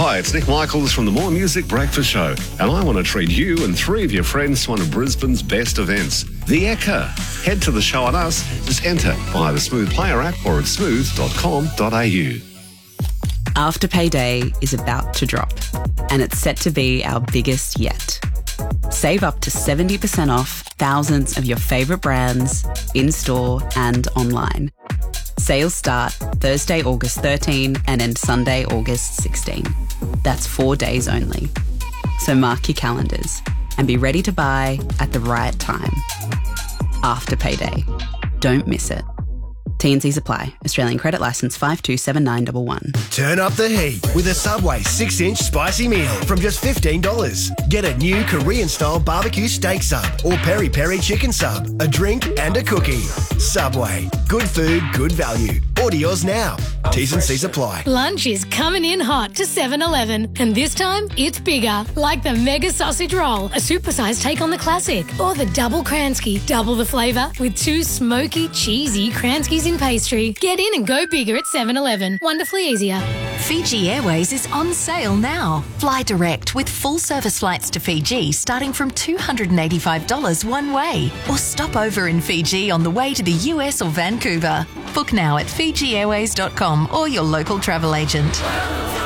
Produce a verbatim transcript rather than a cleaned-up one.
Hi, it's Nick Michaels from the More Music Breakfast Show, and I want to treat you and three of your friends to one of Brisbane's best events, The Ekka. Head to the show on us, just enter via the Smooth Player app or at smooth dot com dot a u. Afterpay Day is about to drop, and it's set to be our biggest yet. Save up to seventy percent off thousands of your favourite brands, in-store and online. Sales start Thursday, August thirteenth and end Sunday, August sixteenth. That's four days only. So mark your calendars and be ready to buy at the right time. Afterpay Day. Don't miss it. T and Cs apply. Australian credit licence five two seven nine one one. Turn up the heat with a Subway six inch spicy meal from just fifteen dollars. Get a new Korean-style barbecue steak sub or peri-peri chicken sub, a drink and a cookie. Subway. Good food, good value. Order yours now. T's and C's apply. Lunch is coming in hot to seven eleven, and this time it's bigger, like the Mega Sausage Roll, a supersized take on the classic, or the Double Kransky, double the flavour with two smoky, cheesy Kranskys in pastry. Get in and go bigger at seven eleven. Wonderfully easier. Fiji Airways is on sale now. Fly direct with full service flights to Fiji starting from two hundred eighty-five dollars one way, or stop over in Fiji on the way to the U S or Vancouver. Book now at fiji airways dot com or your local travel agent.